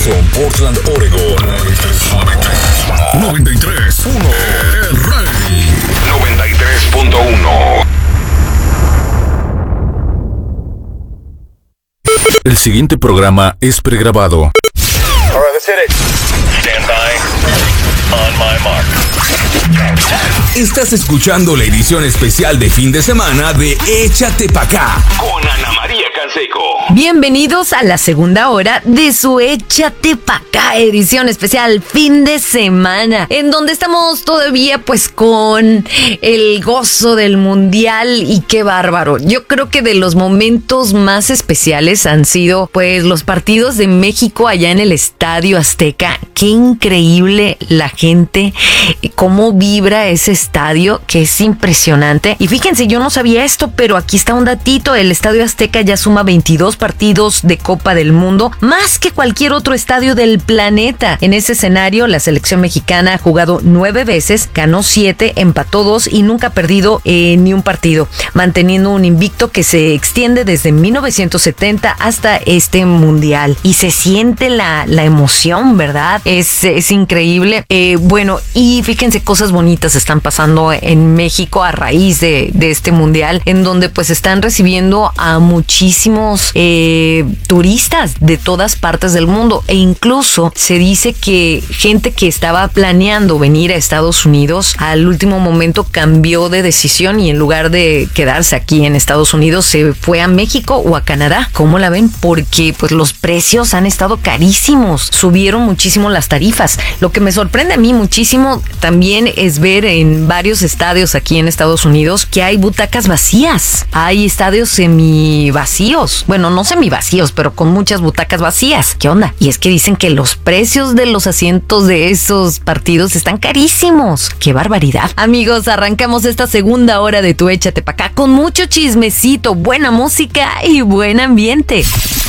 Portland, Oregon. 93.1 El Rey. 93.1. El siguiente programa es pregrabado. All right, let's hit it. Stand by. On my mark. Estás escuchando la edición especial de fin de semana de Échate Pa' Acá con Ana María Canseco. Bienvenidos a la segunda hora de su Échate Pa' Acá, edición especial fin de semana, en donde estamos todavía pues con el gozo del mundial. Y qué bárbaro, yo creo que de los momentos más especiales han sido pues los partidos de México allá en el Estadio Azteca. Qué increíble la gente, cómo vibra ese estadio, que es impresionante. Y fíjense, yo no sabía esto, pero aquí está un datito: el Estadio Azteca ya suma 22 partidos de Copa del Mundo, más que cualquier otro estadio del planeta. En ese escenario, la selección mexicana ha jugado 9 veces, ganó 7, empató 2 y nunca ha perdido ni un partido, manteniendo un invicto que se extiende desde 1970 hasta este mundial. Y se siente la emoción, ¿verdad? Es increíble. Bueno, y fíjense, cosas bonitas están pasando en México a raíz de este mundial, en donde pues están recibiendo a muchísimos turistas de todas partes del mundo, e incluso se dice que gente que estaba planeando venir a Estados Unidos al último momento cambió de decisión y en lugar de quedarse aquí en Estados Unidos se fue a México o a Canadá. ¿Cómo la ven? Porque pues los precios han estado carísimos, subieron muchísimo las tarifas. Lo que me sorprende a mí muchísimo también es ver en varios estadios aquí en Estados Unidos que hay butacas vacías. Hay estadios semivacíos. Bueno, no semivacíos, pero con muchas butacas vacías. ¿Qué onda? Y es que dicen que los precios de los asientos de esos partidos están carísimos. ¡Qué barbaridad! Amigos, arrancamos esta segunda hora de tu Échate Pa' Acá con mucho chismecito, buena música y buen ambiente.